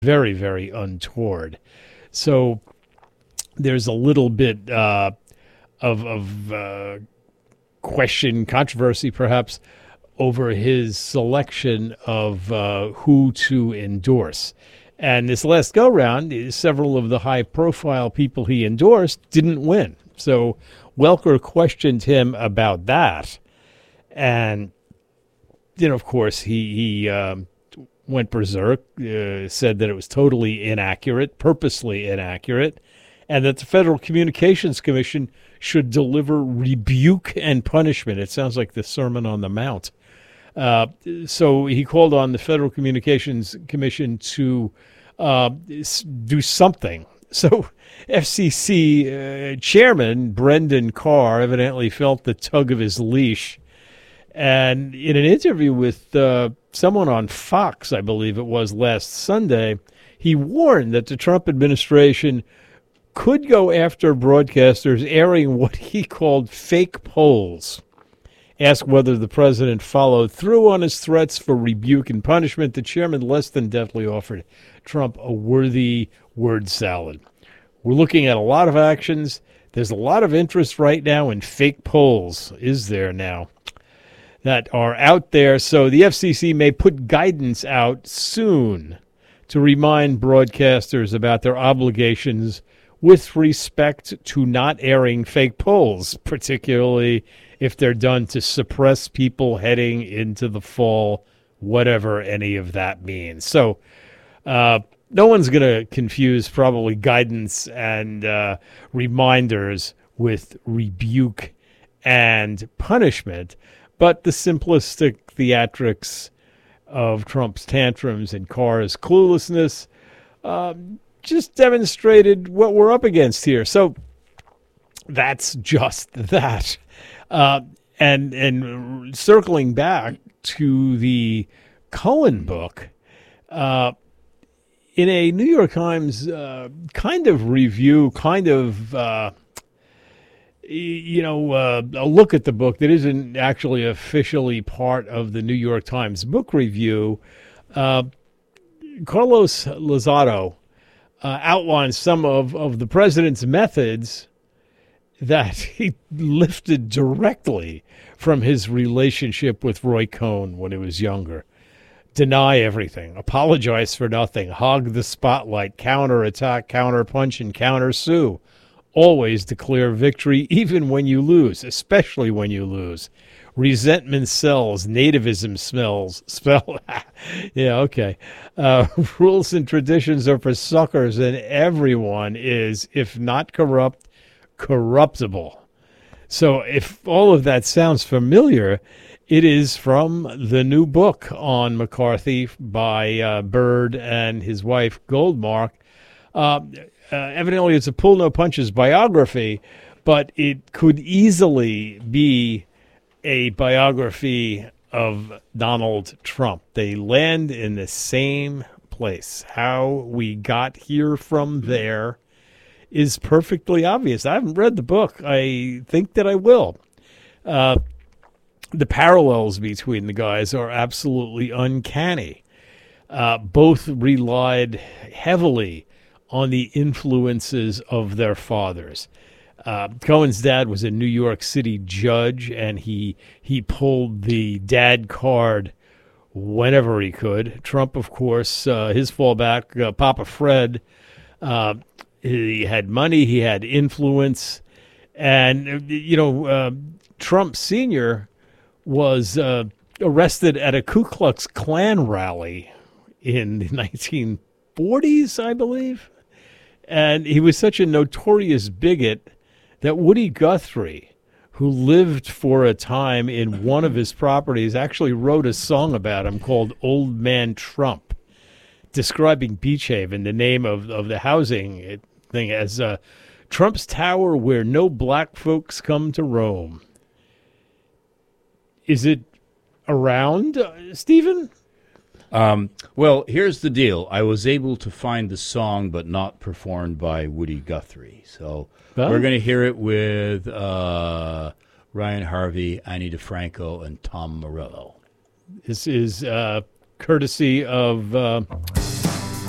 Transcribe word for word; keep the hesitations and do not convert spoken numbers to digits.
very, very untoward. So there's a little bit uh, of, of uh, question, controversy perhaps, over his selection of uh, who to endorse. And this last go-round, several of the high-profile people he endorsed didn't win. So Welker questioned him about that. And, you know, of course, he, he um, went berserk, uh, said that it was totally inaccurate, purposely inaccurate, and that the Federal Communications Commission should deliver rebuke and punishment. It sounds like the Sermon on the Mount. Uh, so he called on the Federal Communications Commission to uh, do something. So F C C uh, Chairman Brendan Carr evidently felt the tug of his leash. And in an interview with uh, someone on Fox, I believe it was last Sunday, he warned that the Trump administration could go after broadcasters airing what he called fake polls. Asked whether the president followed through on his threats for rebuke and punishment, the chairman less than deftly offered Trump a worthy word salad. We're looking at a lot of actions. There's a lot of interest right now in fake polls, is there now, that are out there. So the F C C may put guidance out soon to remind broadcasters about their obligations with respect to not airing fake polls, particularly if they're done to suppress people heading into the fall, whatever any of that means. So uh, no one's going to confuse probably guidance and uh, reminders with rebuke and punishment, but the simplistic theatrics of Trump's tantrums and Carr's cluelessness um, just demonstrated what we're up against here. So that's just that. Uh, and and circling back to the Cohen book, uh, in a New York Times uh, kind of review, kind of, uh, you know, uh, a look at the book that isn't actually officially part of the New York Times book review, uh, Carlos Lozado uh, outlines some of, of the president's methods that he lifted directly from his relationship with Roy Cohn when he was younger. Deny everything, apologize for nothing, hog the spotlight, counterattack, counterpunch, and countersue. Always declare victory even when you lose, especially when you lose. Resentment sells, nativism smells. Spell. Yeah, okay. Uh, rules and traditions are for suckers, and everyone is, if not corrupt, corruptible. So if all of that sounds familiar, it is from the new book on McCarthy by uh, Byrd and his wife Goldmark. Uh, uh, evidently, it's a pull no punches biography, but it could easily be a biography of Donald Trump. They land in the same place. How we got here from there is perfectly obvious. I haven't read the book. I think that I will. Uh, the parallels between the guys are absolutely uncanny. Uh, both relied heavily on the influences of their fathers. Uh, Cohen's dad was a New York City judge, and he he pulled the dad card whenever he could. Trump, of course, uh, his fallback, uh, Papa Fred, uh, he had money, he had influence, and, you know, uh, Trump Senior was uh, arrested at a Ku Klux Klan rally in the nineteen forties, I believe. And he was such a notorious bigot that Woody Guthrie, who lived for a time in one of his properties, actually wrote a song about him called Old Man Trump, describing Beach Haven, the name of, of the housing thing, as uh, Trump's Tower where no black folks come to roam. Is it around, uh, Stephen? Um, well, here's the deal. I was able to find the song, but not performed by Woody Guthrie. So huh? We're going to hear it with uh, Ryan Harvey, Annie DeFranco, and Tom Morello. This is uh, courtesy of... Uh